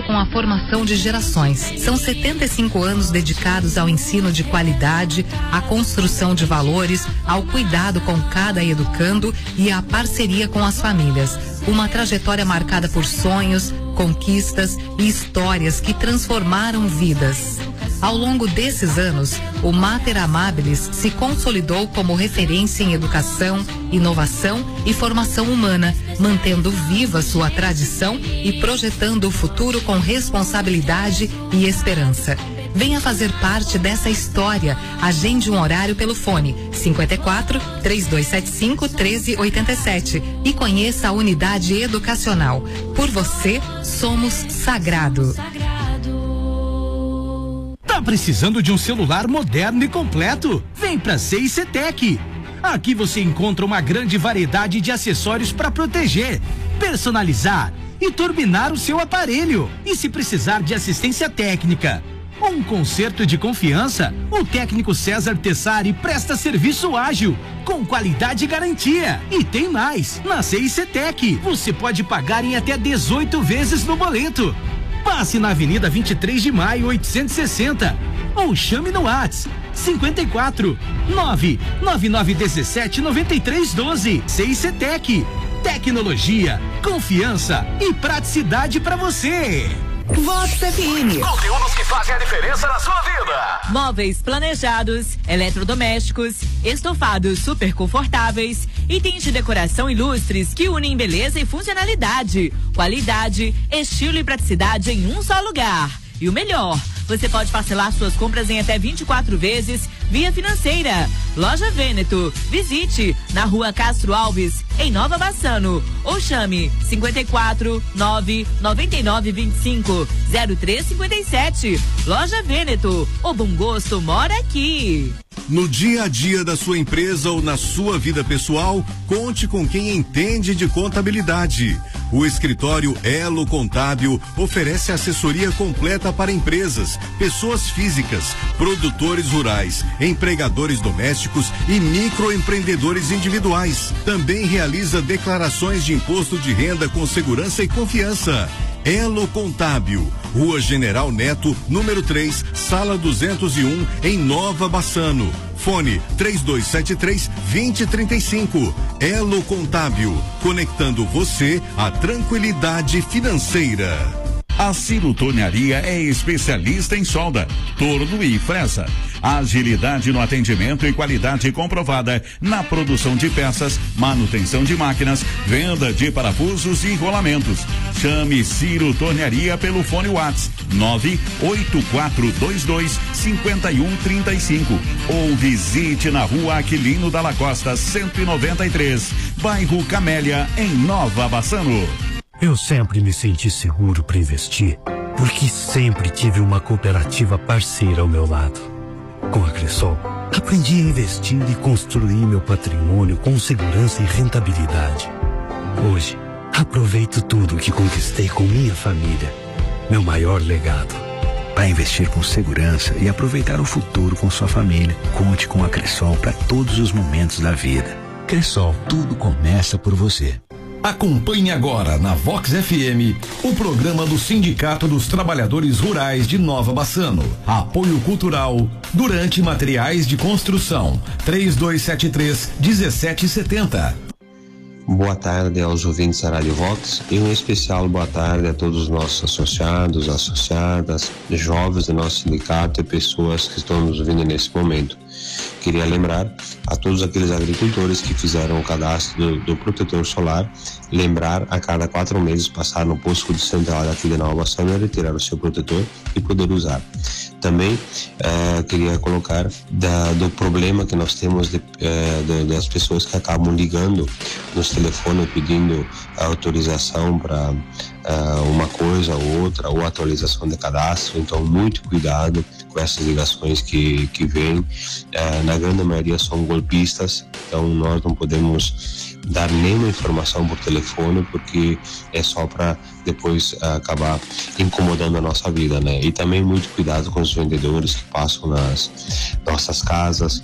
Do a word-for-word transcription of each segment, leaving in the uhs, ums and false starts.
com a formação de gerações. São setenta e cinco anos dedicados ao ensino de qualidade, à construção de valores, ao cuidado com cada educando e à parceria com as famílias. Uma trajetória marcada por sonhos, conquistas e histórias que transformaram vidas. Ao longo desses anos, o Mater Amabilis se consolidou como referência em educação, inovação e formação humana, mantendo viva sua tradição e projetando o futuro com responsabilidade e esperança. Venha fazer parte dessa história. Agende um horário pelo fone cinquenta e quatro, três dois sete cinco, treze oitenta e sete e conheça a unidade educacional. Por você, somos sagrado. Tá precisando de um celular moderno e completo? Vem pra C I C Tech. Aqui você encontra uma grande variedade de acessórios para proteger, personalizar e turbinar o seu aparelho. E se precisar de assistência técnica ou um conserto de confiança, o técnico César Tessari presta serviço ágil, com qualidade e garantia. E tem mais, na C I C Tech, você pode pagar em até dezoito vezes no boleto. Passe na Avenida vinte e três de maio, oitocentos e sessenta, ou chame no WhatsApp cinquenta e quatro, nove nove nove dezessete, noventa e três doze. C I C Tech, tecnologia, confiança e praticidade para você. Vox F M. Conteúdos que fazem a diferença na sua vida. Móveis planejados, eletrodomésticos, estofados super confortáveis, itens de decoração ilustres que unem beleza e funcionalidade, qualidade, estilo e praticidade em um só lugar. E o melhor, você pode parcelar suas compras em até vinte e quatro vezes via financeira. Loja Vêneto. Visite na Rua Castro Alves, em Nova Bassano, ou chame cinquenta e quatro, nove noventa e nove vinte e cinco, zero três cinquenta e sete. Loja Vêneto. O bom gosto mora aqui. No dia a dia da sua empresa ou na sua vida pessoal, conte com quem entende de contabilidade. O escritório Elo Contábil oferece assessoria completa para empresas, pessoas físicas, produtores rurais, empregadores domésticos e microempreendedores individuais. Também realiza declarações de imposto de renda com segurança e confiança. Elo Contábil, Rua General Neto, número três, sala duzentos e um, em Nova Bassano. Fone três dois sete três, dois zero três cinco. Elo Contábil, conectando você à tranquilidade financeira. A Ciro Tornearia é especialista em solda, torno e fresa. Agilidade no atendimento e qualidade comprovada na produção de peças, manutenção de máquinas, venda de parafusos e rolamentos. Chame Ciro Tornearia pelo fone WhatsApp nove oito quatro dois dois, cinco um três cinco ou visite na Rua Aquilino Dalla Costa cento e noventa e três, bairro Camélia, em Nova Bassano. Eu sempre me senti seguro para investir, porque sempre tive uma cooperativa parceira ao meu lado. Com a Cressol, aprendi a investir e construir meu patrimônio com segurança e rentabilidade. Hoje, aproveito tudo que conquistei com minha família. Meu maior legado. Para investir com segurança e aproveitar o futuro com sua família, conte com a Cressol para todos os momentos da vida. Cressol, tudo começa por você. Acompanhe agora na Vox F M o programa do Sindicato dos Trabalhadores Rurais de Nova Bassano. Apoio cultural durante materiais de construção. três dois sete três, um sete sete zero. Boa tarde aos ouvintes da Rádio Vox e um especial boa tarde a todos os nossos associados, associadas, jovens do nosso sindicato e pessoas que estão nos ouvindo nesse momento. Queria lembrar a todos aqueles agricultores que fizeram o cadastro do, do protetor solar, lembrar a cada quatro meses passar no posto de central daqui de Nova Bassano e retirar o seu protetor e poder usar. Também eh, queria colocar da, do problema que nós temos de, eh, de, das pessoas que acabam ligando nos telefones pedindo autorização para uh, uma coisa ou outra, ou atualização de cadastro. Então, muito cuidado com essas ligações que, que vêm. Uh, na grande maioria são golpistas, então nós não podemos dar nenhuma informação por telefone, porque é só para depois uh, acabar incomodando a nossa vida, né? E também muito cuidado com os vendedores que passam nas nossas casas,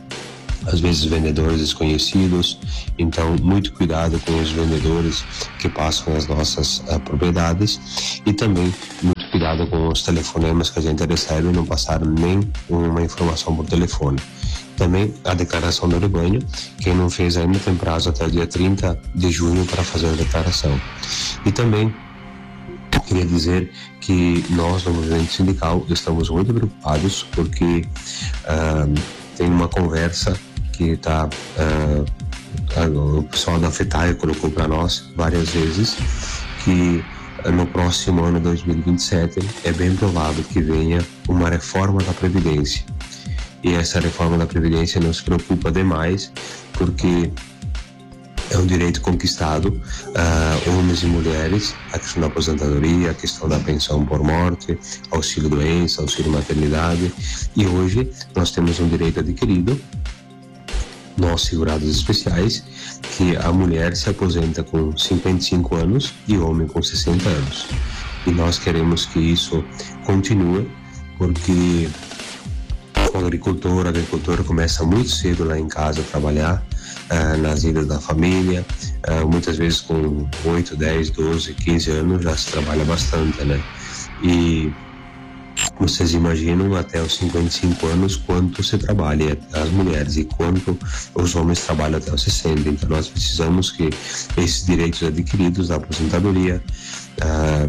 às vezes vendedores desconhecidos. Então, muito cuidado com os vendedores que passam nas nossas uh, propriedades, e também muito cuidado com os telefonemas que a gente recebe e não passar nem uma informação por telefone. Também a declaração do rebanho, quem não fez ainda tem prazo até o dia trinta de junho para fazer a declaração. E também queria dizer que nós no movimento sindical estamos muito preocupados porque uh, tem uma conversa que está uh, o pessoal da FETAI colocou para nós várias vezes que no próximo ano dois mil e vinte e sete é bem provável que venha uma reforma da Previdência. E essa reforma da Previdência nos preocupa demais, porque é um direito conquistado, uh, homens e mulheres, a questão da aposentadoria, a questão da pensão por morte, auxílio doença, auxílio maternidade, e hoje nós temos um direito adquirido, nós segurados especiais, que a mulher se aposenta com cinquenta e cinco anos e o homem com sessenta anos. E nós queremos que isso continue, porque o agricultor, a agricultora começa muito cedo lá em casa a trabalhar, uh, nas vidas da família, uh, muitas vezes com oito, dez, doze, quinze anos já se trabalha bastante, né? E vocês imaginam até os cinquenta e cinco anos quanto se trabalha as mulheres e quanto os homens trabalham até os sessenta. Então nós precisamos que esses direitos adquiridos da aposentadoria, uh,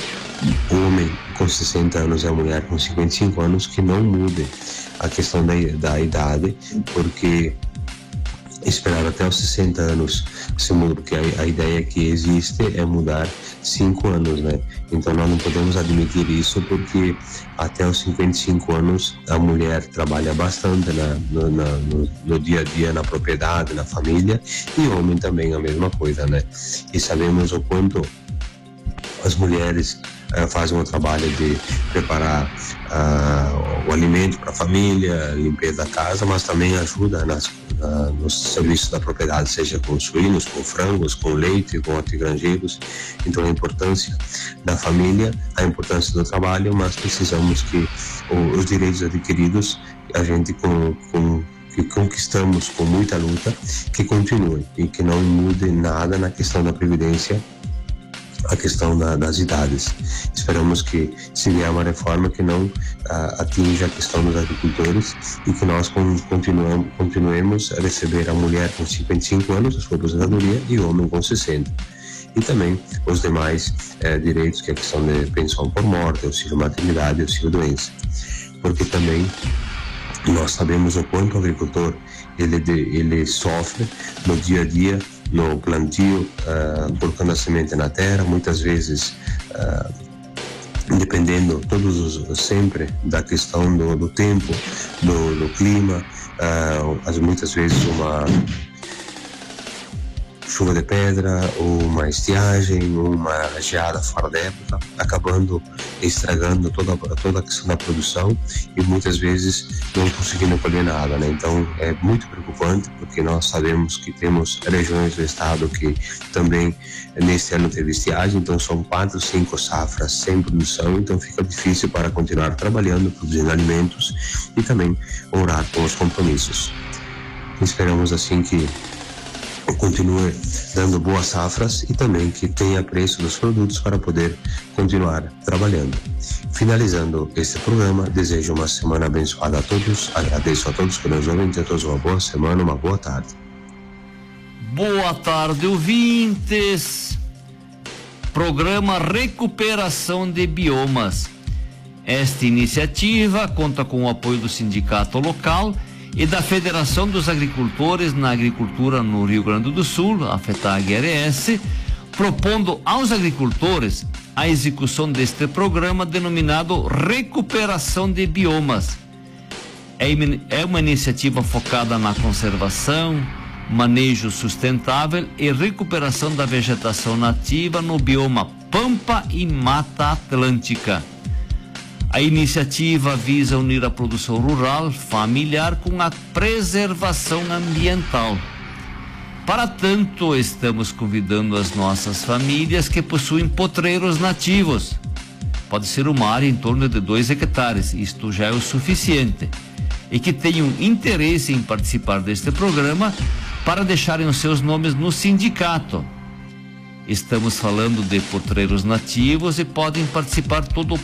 o homem com sessenta anos e a mulher com cinquenta e cinco anos, que não mude a questão da, da idade, porque esperar até os sessenta anos se muda, porque a, a ideia que existe é mudar cinco anos, né? Então nós não podemos admitir isso, porque até os cinquenta e cinco anos a mulher trabalha bastante na, no, na, no, no dia a dia, na propriedade, na família, e o homem também a mesma coisa, né? E sabemos o quanto as mulheres uh, fazem o trabalho de preparar uh, o alimento para a família, limpeza da casa, mas também ajuda nas, uh, nos serviços da propriedade, seja com suínos, com frangos, com leite, com hortigranjeiros. Então a importância da família, a importância do trabalho, mas precisamos que o, os direitos adquiridos, a gente com, com que conquistamos com muita luta, que continue e que não mude nada na questão da previdência, a questão da, das idades. Esperamos que se vier uma reforma que não uh, atinja a questão dos agricultores e que nós con, continuamos, continuemos a receber a mulher com cinquenta e cinco anos a sua aposentadoria e o homem com sessenta. E também os demais uh, direitos, que é a questão de pensão por morte, auxílio maternidade, auxílio doença. Porque também nós sabemos o quanto o agricultor ele, ele sofre no dia a dia, no plantio, uh, colocando a semente na terra, muitas vezes uh, dependendo todos os, sempre da questão do, do tempo, do, do clima, uh, as, muitas vezes uma chuva de pedra, ou uma estiagem, ou uma geada fora da época, acabando estragando toda, toda a questão da produção e muitas vezes não conseguindo colher nada, né? Então é muito preocupante, porque nós sabemos que temos regiões do estado que também neste ano teve estiagem, então são quatro, cinco safras sem produção, então fica difícil para continuar trabalhando, produzindo alimentos e também honrar com os compromissos. Esperamos assim que continue dando boas safras e também que tenha preço dos produtos para poder continuar trabalhando. Finalizando este programa, desejo uma semana abençoada a todos, agradeço a todos que nos ouvem, a todos uma boa semana, uma boa tarde. Boa tarde, ouvintes. Programa Recuperação de Biomas. Esta iniciativa conta com o apoio do sindicato local e da Federação dos Agricultores na Agricultura no Rio Grande do Sul, a FETAG-R S, propondo aos agricultores a execução deste programa denominado Recuperação de Biomas. É uma iniciativa focada na conservação, manejo sustentável e recuperação da vegetação nativa no bioma Pampa e Mata Atlântica. A iniciativa visa unir a produção rural familiar com a preservação ambiental. Para tanto, estamos convidando as nossas famílias que possuem potreiros nativos. Pode ser uma área em torno de dois hectares, isto já é o suficiente, e que tenham interesse em participar deste programa para deixarem os seus nomes no sindicato. Estamos falando de potreiros nativos e podem participar todo o